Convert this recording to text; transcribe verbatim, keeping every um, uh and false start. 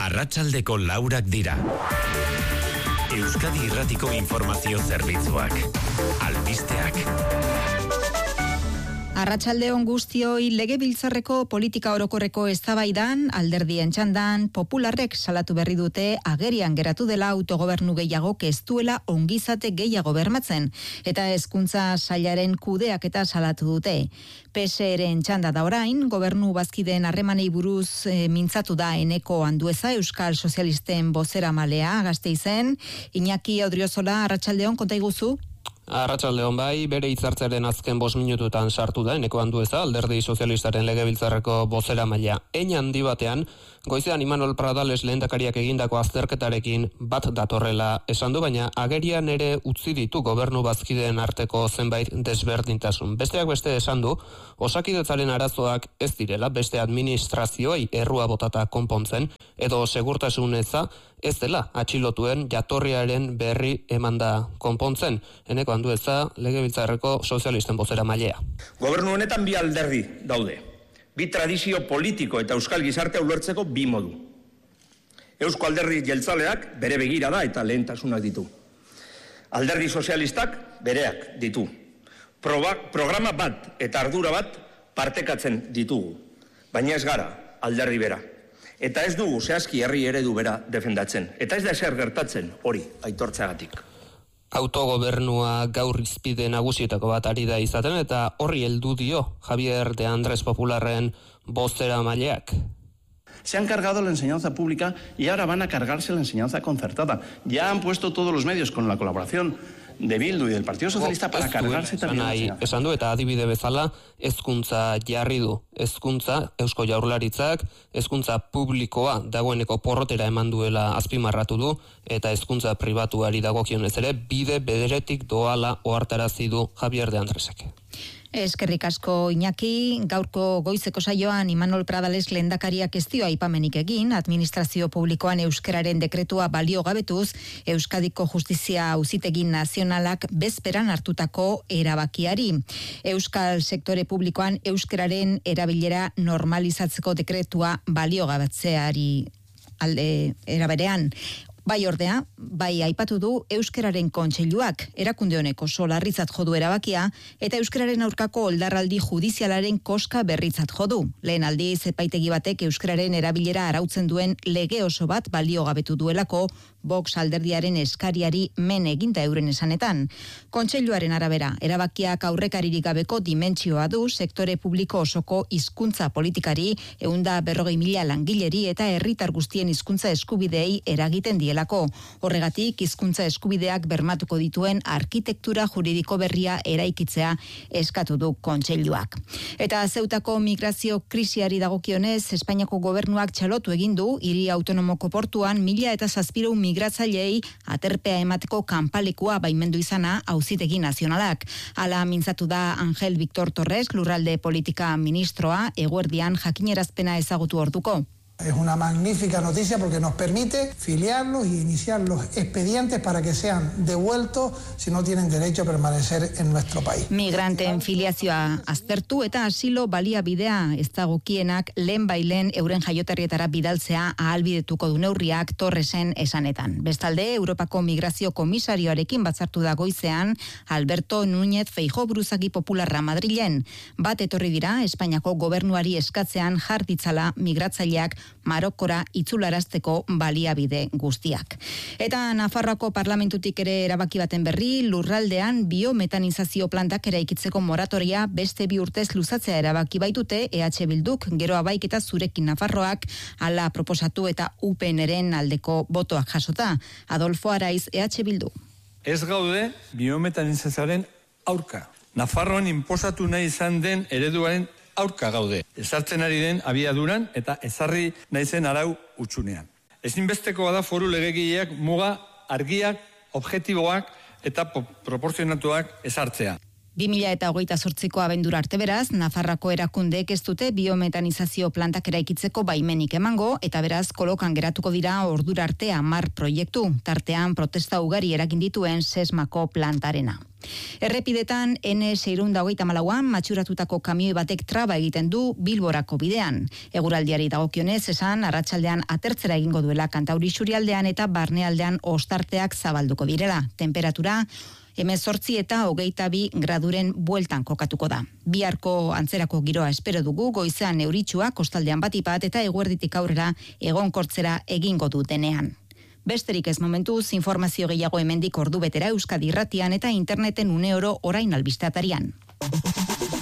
Arratsaldeko laurak dira. Euskadi Irratiko Informazio Zerbitzuak. Albisteak. Arratsaldeon guztioi, legebiltzarreko politika orokorreko eztabaidan, alderdien txandan, popularrek salatu berri dute agerian geratu dela autogobernu gehiago ez duela ongizate gehiago bermatzen, eta hezkuntza sailaren kudeak eta salatu dute. P S eren txanda da orain, gobernu bazkideen harremanei buruz e, mintzatu da Eneko Andueza, Euskal Sozialisten bozeramalea Gasteizen. Iñaki Odriozola, arratsaldeon, konta iguzu? Arratsaldeon bai, bere hitzartzearen azken bost minututan sartu da Eneko Andueza, Alderdi Sozialistaren legebiltzarreko bozeramailea. Hein handi batean, goizean Imanol Pradales lehendakariak egindako azterketarekin bat datorrela esan du, baina agerian ere utzi ditu gobernu bazkideen arteko zenbait desberdintasun. Besteak beste esan du, osakidetzaren arazoak ez direla beste administrazioei errua botata konpontzen, edo segurtasun eza ez dela atxilotuen jatorriaren berri emanda konpontzen. Eneko Andueza, legebiltzarreko sozialisten bozeramailea. Gobernu honetan bi alderdi daude. Bi tradizio politiko eta euskal gizartea ulertzeko bi modu. Eusko alderdi jeltzaleak bere begirada eta lehentasunak ditu. Alderdi sozialistak bereak ditu. Proba, programa bat eta ardura bat partekatzen ditugu. Baina ez gara alderdi bera. Eta ez dugu zehazki herri eredu bera defendatzen. Eta ez da ezer gertatzen hori aitortzeagatik. Autogobernua gaur izpide nagusietako bat ari da izaten eta horri heldu dio Javier de Andrés Popularren bozeramaileak. Se han cargado la enseñanza pública y ahora van a cargarse la enseñanza concertada. Ya han puesto todos los medios con la colaboración de Bildu y del Partido Socialista para cargarse también la enseñanza. Esan du eta adibide bezala hezkuntza jarri du. Hezkuntza Eusko Jaurlaritzak hezkuntza publikoa dagoeneko porrotera eman duela azpimarratu du eta hezkuntza pribatuari dagokionez ere bide bederetik doala ohartarazi du Javier de Andresek. Eskerrik asko Iñaki, gaurko goizeko saioan Imanol Pradales lehendakariak ez dio aipamenik egin, administrazio publikoan euskararen dekretua baliogabetuz, Euskadiko Justizia Auzitegi Nazionalak bezperan hartutako erabakiari. Euskal sektore publikoan euskararen erabilera normalizatzeko dekretua baliogabetzeari alde eraberean. Bai ordea, bai aipatu du euskararen kontseiluak erakunde honeko solarritzat jodu erabakia eta euskararen aurkako oldarraldi judizialaren koska berritzat jodu. Lehen aldiz epaitegi batek euskararen erabilera arautzen duen lege oso bat baliogabetu duelako Vox alderdiaren eskariari men eginda euren esanetan. Kontseiluaren arabera, erabakiak aurrekaririk gabeko dimentsioa du sektore publiko osoko hizkuntza politikari ehunda berrogei mila langileri eta herritar guztien hizkuntza eskubideei eragiten dielako. Horregatik, hizkuntza eskubideak bermatuko dituen arkitektura juridiko berria eraikitzea eskatu du kontseiluak. Eta Zeutako migrazio krisiari dagokionez, Espainiako gobernuak txalotu egin du hiri autonomoko portuan mila eta zazpireun migratzaileei aterpea emateko kanpalekua baimendu izana Auzitegi Nazionalak. Hala mintzatu da Angel Victor Torres, lurralde politika ministroa, eguerdian jakinerazpena ezagutu orduko. Es una magnífica noticia porque nos permite filiarlos y iniciar los expedientes para que sean devueltos si no tienen derecho a permanecer en nuestro país. Migranteen filiazioa aztertu eta asilo baliabidea ez dagokienak lehen bailen euren jaioterrietara bidaltzea ahalbidetuko du neurriak Torresen esanetan. Bestalde, Europako Migrazio Komisarioarekin batzartu da goizean Alberto Núñez Feijóo buruzagi popularra Madrilen. Bat etorri dira Espainiako gobernuari eskatzean jar ditzala migratzaileak Marokora itzularazteko baliabide guztiak. Eta Nafarroako parlamentutik ere erabaki baten berri, lurraldean biometanizazio plantak eraikitzeko moratoria beste bi urtez luzatzea erabaki baitute E H Bilduk, gero abaiketa zurekin Nafarroak hala proposatu eta U P N-ren aldeko botoak jasota. Adolfo Araiz, E H Bildu. Ez gaude biometanizazioaren aurka. Nafarroan inposatu nahi izan den ereduaren aurka gaude. Ezartzen ari den abiaduran eta ezarri naizen arau utxunean. Ezinbestekoa da foru legegileak muga argiak, objektiboak eta proportzionatuak ezartzea. bi mila hogeita zortziko abendura arte beraz, Nafarroako erakundeek ez dute biometanizazio plantak eraikitzeko baimenik emango, eta beraz kolokan geratuko dira ordura arte hamar proiektu, tartean protesta ugari eragin dituen Sesmako plantarena. Errepidetan N seiehun eta hogeita hamalauan matxuratutako kamioi batek traba egiten du Bilborako bidean. Eguraldiari dagokionez esan arratsaldean atertzera egingo duela Kantauri isurialdean eta barnealdean ostarteak zabalduko direla. Temperatura hemezortzi eta hogeita bi graduren bueltan kokatuko da. Biharko antzerako giroa espero dugu, goizean euritsua, kostaldean batipat eta eguerditik aurrera egonkortzera egingo du denean. Besterik ez momentuz, informazio gehiago hemendik ordu betera Euskadi Irratian eta interneten une oro orain albistatarian.